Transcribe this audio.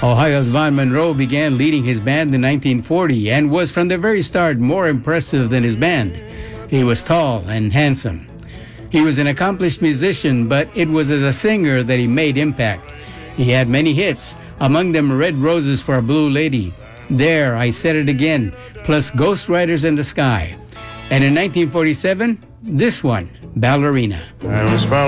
Ohio's Von Monroe began leading his band in 1940 and was from the very start more impressive than his band. He was tall and handsome. He was an accomplished musician, but it was as a singer that he made impact. He had many hits, among them Red Roses for a Blue Lady, There, I Said It Again, plus Ghost Riders in the Sky. And in 1947, this one, Ballerina. I was